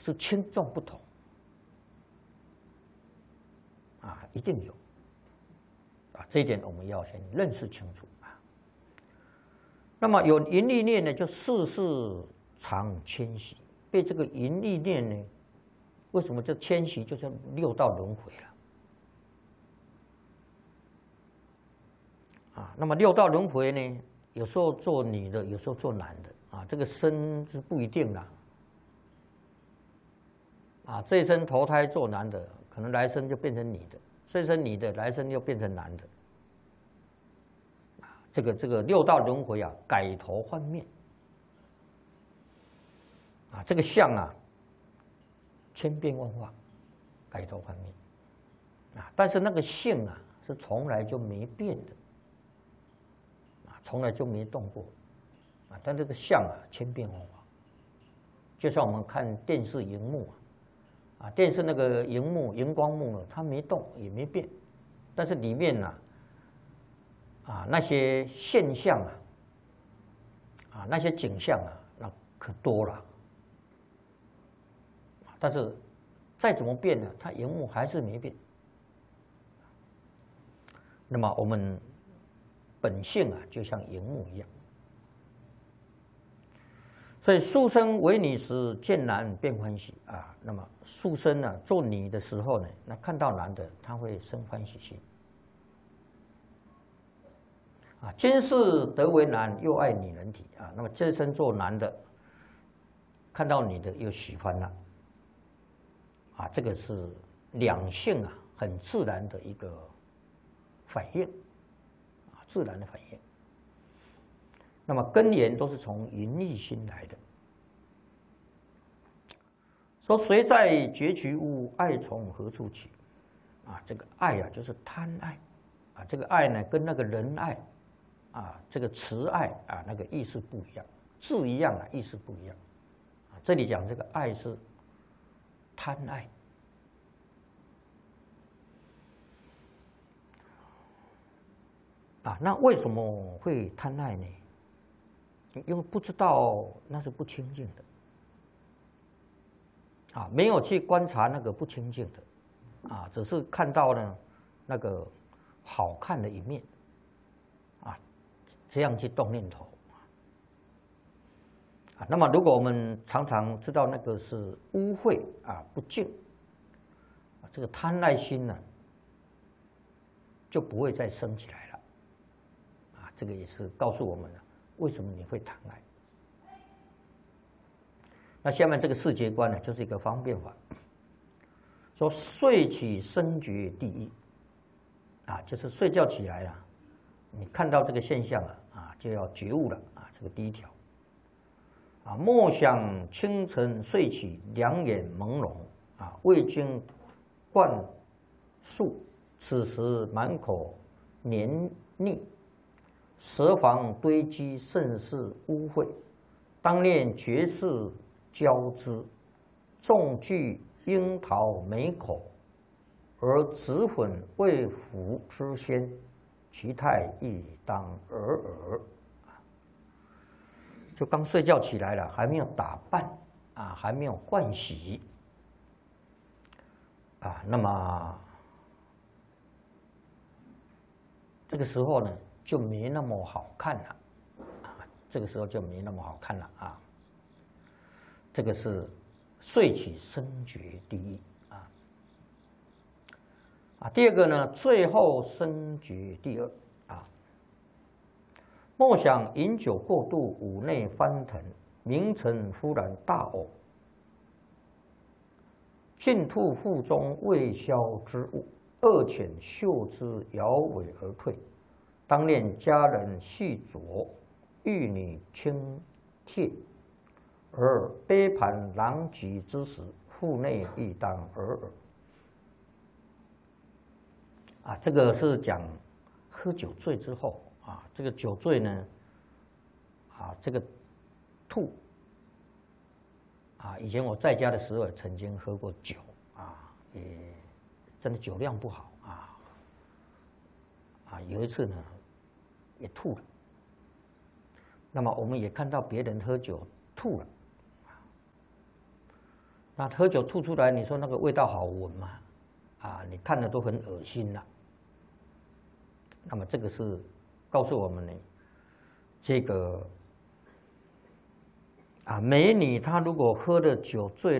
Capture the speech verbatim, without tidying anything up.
是轻重不同啊，一定有啊，这一点我们要先认识清楚啊。那么有淫欲念呢，就世事常迁徙，被这个淫欲念呢，为什么这迁徙就是六道轮回了？啊，那么六道轮回呢，有时候做女的，有时候做男的啊，这个生是不一定啦。啊，这一生投胎做男的，可能来生就变成女的；这一生女的，来生又变成男的。啊，这个这个六道轮回啊，改头换面。啊，这个相啊，千变万化，改头换面。啊，但是那个性啊，是从来就没变的。啊，从来就没动过。啊，但这个相啊，千变万化。就像我们看电视荧幕啊。啊，电视那个荧幕、荧光幕呢，它没动也没变，但是里面呢，啊那些现象啊，啊那些景象啊，那可多了。但是再怎么变呢，它荧幕还是没变。那么我们本性啊，就像荧幕一样。所以书生为女时，见男便欢喜啊。那么书生呢，做女的时候呢，那看到男的，他会生欢喜心。啊，今世得为男，又爱女人体啊。那么这生做男的，看到女的又喜欢了。啊，这个是两性啊，很自然的一个反应，啊，自然的反应。那么根源都是从淫欲心来的。说谁在绝渠屋，爱从何处起？啊，这个爱啊，就是贪爱，啊，这个爱呢，跟那个仁爱，啊，这个慈爱啊，那个意思不一样，字一样啊，意思不一样。啊，这里讲这个爱是贪爱。啊，那为什么会贪爱呢？因为不知道那是不清净的，啊，没有去观察那个不清净的，啊，只是看到呢那个好看的一面，啊，这样去动念头，啊，那么如果我们常常知道那个是污秽啊不净，啊，这个贪爱心呢就不会再升起来了，啊，这个也是告诉我们了。为什么你会贪爱？那下面这个世界观呢，就是一个方便法。说睡起生觉第一，啊，就是睡觉起来啊，你看到这个现象了啊，就要觉悟了啊，这个第一条。啊，莫想清晨睡起，两眼朦胧啊，未经灌漱，此时满口黏腻。舌房堆积甚是污秽，当念绝世交织，众具樱桃美口，而紫粉未服之先，其态亦当尔尔。就刚睡觉起来了，还没有打扮啊，还没有盥洗啊，那么这个时候呢？就没那么好看了，啊，这个时候就没那么好看了啊。这个是睡起生觉第一啊，啊，第二个呢，最后生觉第二啊。莫想饮酒过度，五内翻腾，名臣忽然大呕，尽吐腹中未消之物，恶犬嗅之，摇尾而退。当念家人细酌，玉女轻帖，而杯盘狼藉之时，腹内亦当尔尔。啊，这个是讲喝酒醉之后啊，这个酒醉呢，啊，这个吐啊，以前我在家的时候曾经喝过酒啊，也真的酒量不好啊，啊，有一次呢。也吐了，那么我们也看到别人喝酒吐了， 那喝酒吐出来，你说那个味道好闻吗？啊，你看了都很恶心了。那么这个是告诉我们呢，这个啊美女她如果喝了酒醉了。